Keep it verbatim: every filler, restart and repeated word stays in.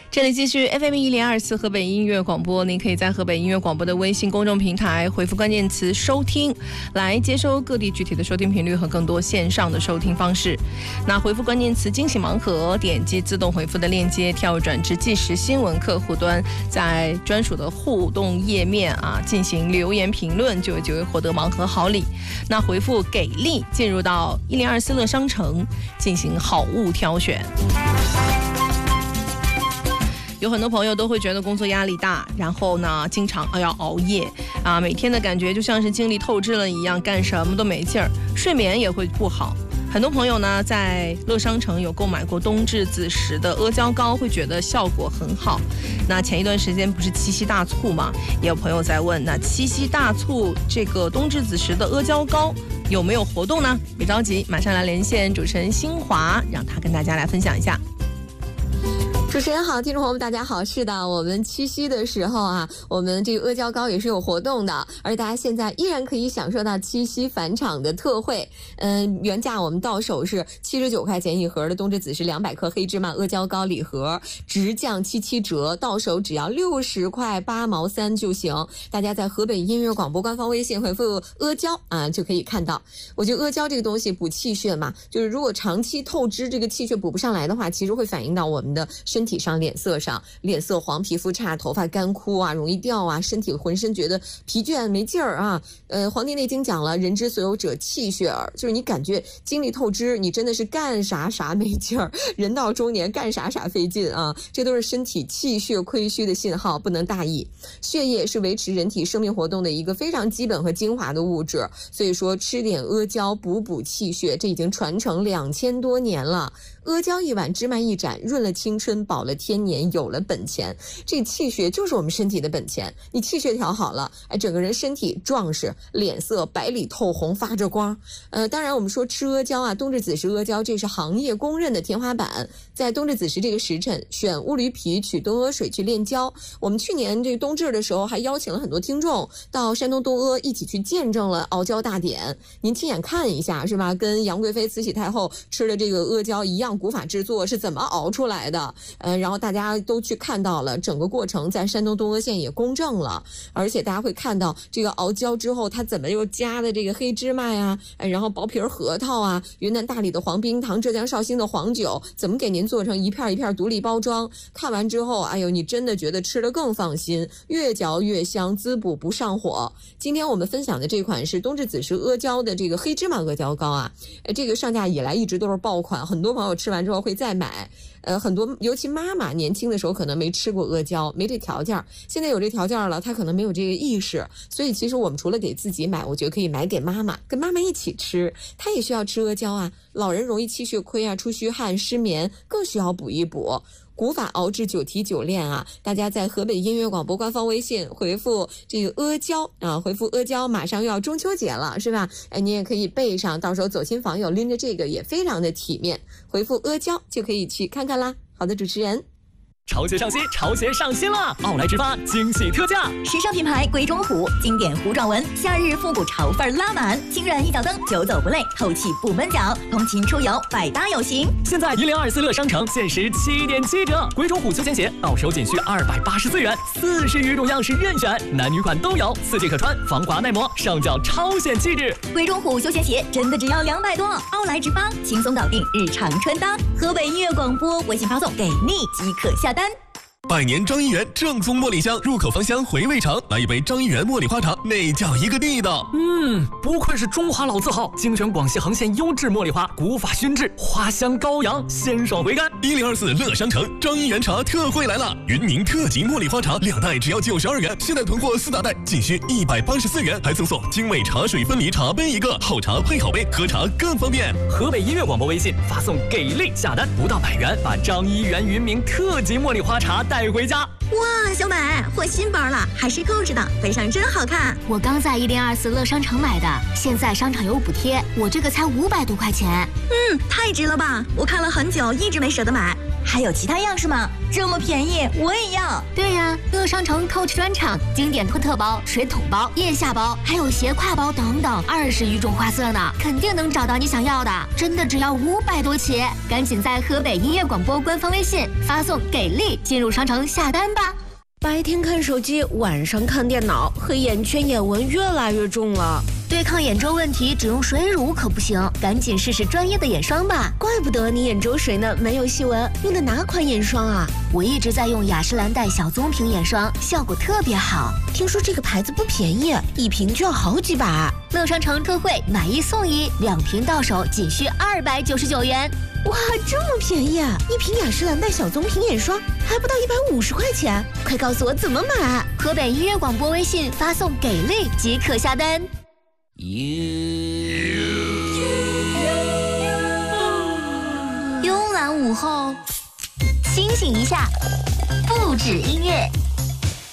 这里继续 F M 一零二四河北音乐广播，您可以在河北音乐广播的微信公众平台回复关键词收听，来接收各地具体的收听频率和更多线上的收听方式。那回复关键词惊喜盲盒，点击自动回复的链接，跳转至即时新闻客户端，在专属的互动页面啊进行留言评论，就有机会获得盲盒好礼。那回复给力进入到一零二四乐商城进行好物挑选。有很多朋友都会觉得工作压力大，然后呢经常要熬夜啊，每天的感觉就像是精力透支了一样，干什么都没劲儿，睡眠也会不好。很多朋友呢在乐商城有购买过冬至子时的阿胶糕，会觉得效果很好。那前一段时间不是七夕大促嘛，也有朋友在问，那七夕大促这个冬至子时的阿胶糕有没有活动呢？别着急，马上来连线主持人新华，让他跟大家来分享一下。 主持人好，听众朋友们大家好。是的，我们七夕的时候啊，我们这个阿胶糕也是有活动的，而大家现在依然可以享受到七夕返场的特惠。嗯，原价我们到手是七十九块钱一盒的冬至子时两百克黑芝麻阿胶糕礼盒，直降七七折，到手只要六十块八毛三就行。大家在河北音乐广播官方微信回复阿胶啊，就可以看到。我觉得阿胶这个东西补气血嘛，就是如果长期透支，这个气血补不上来的话，其实会反映到我们的身体上、脸色上，脸色黄、皮肤差、头发干枯啊，容易掉啊，身体浑身觉得疲倦没劲儿啊。呃，《黄帝内经》讲了，人之所有者气血耳，就是你感觉精力透支，你真的是干啥啥没劲儿，人到中年干啥啥费劲啊，这都是身体气血亏虚的信号，不能大意。血液是维持人体生命活动的一个非常基本和精华的物质，所以说吃点阿胶补补气血，这已经传承两千多年了。阿胶一碗，芝麻一盏，润了青春，保了天年，有了本钱。这气血就是我们身体的本钱，你气血调好了，哎，整个人身体壮实，脸色白里透红，发着光。呃，当然我们说吃阿胶啊，冬至子时阿胶，这是行业公认的天花板。在冬至子时这个时辰，选乌驴皮取东阿水去炼胶。我们去年这个冬至的时候，还邀请了很多听众到山东东阿一起去见证了熬胶大典，您亲眼看一下是吧？跟杨贵妃、慈禧太后吃的这个阿胶一样，古法制作是怎么熬出来的？呃，然后大家都去看到了整个过程，在山东东阿县也公证了，而且大家会看到这个熬胶之后，它怎么又加的这个黑芝麻呀，然后薄皮核桃啊，云南大理的黄冰糖，浙江绍兴的黄酒，怎么给您做成一片一片独立包装？看完之后，哎呦，你真的觉得吃得更放心，越嚼越香，滋补不上火。今天我们分享的这款是冬至子时阿胶的这个黑芝麻阿胶糕啊，这个上架以来一直都是爆款，很多朋友吃完之后会再买。呃，很多尤其妈妈年轻的时候可能没吃过阿胶，没这条件，现在有这条件了，她可能没有这个意识，所以其实我们除了给自己买，我觉得可以买给妈妈，跟妈妈一起吃，她也需要吃阿胶啊。老人容易气血亏啊，出虚汗、失眠，更需要补一补。古法熬制，九提九炼啊！大家在河北音乐广播官方微信回复这个阿胶啊，回复阿胶，马上又要中秋节了，是吧？哎，你也可以备上，到时候走亲访友拎着这个也非常的体面。回复阿胶就可以去看看啦。好的，主持人。 潮鞋上新，潮鞋上新了！奥莱直发惊喜特价， 时尚品牌鬼冢虎，经典糊状纹，夏日复古潮范拉满，轻软一脚蹬，久走不累，透气不闷脚，通勤出游百搭有型。 现在一零二四乐商城限时七点七折，鬼冢虎休闲鞋到手仅需二百八十四元，四十余种样式任选，男女款都有，四季可穿，防滑耐磨，上脚超显气质。 鬼冢虎休闲鞋真的只要两百多，奥莱直发轻松搞定日常穿搭。河北音乐广播微信发送给你即可下单。 百年张一元正宗茉莉香，入口芳香，回味长。来一杯张一元茉莉花茶，那叫一个地道。 嗯，不愧是中华老字号，精选广西恒县优质茉莉花，古法熏制，花香高扬，鲜爽回甘。 一零二四乐商城张一元茶特惠来了，云宁特级茉莉花茶两袋只要九十二元，现在囤货四大袋仅需一百八十四元，还赠送精美茶水分离茶杯一个，好茶配好杯，喝茶更方便。 河北音乐广播微信发送给力下单，不到百元，把张一元云明特级茉莉花茶带回家。 哇，小美换新包了，还是扣着的，背上真好看。 我刚在一零二四乐商城买的，现在商场有补贴，我这个才五百多块钱。 嗯，太值了吧！我看了很久，一直没舍得买。 还有其他样式吗？这么便宜，我也要。 对呀、啊，乐商城 Coach 专场经典托特包、水桶包、腋下包，还有斜挎包等等，二十余种花色呢，肯定能找到你想要的。真的只要五百多起，赶紧在河北音乐广播官方微信发送“给力”进入商城下单吧。 白天看手机，晚上看电脑，黑眼圈、眼纹越来越重了。 对抗眼周问题，只用水乳可不行，赶紧试试专业的眼霜吧。 怪不得你眼周水呢没有细纹，用的哪款眼霜啊？ 我一直在用雅诗兰黛小棕瓶眼霜，效果特别好。 听说这个牌子不便宜，一瓶就要好几百。 乐商城特惠，买一送一，两瓶到手仅需二百九十九元。 哇，这么便宜啊！一瓶雅诗兰黛小棕瓶眼霜还不到一百五十块钱，快告诉我怎么买！ 河北音乐广播微信发送“给力”即可下单。 慵懒午后，清醒一下，不止音乐。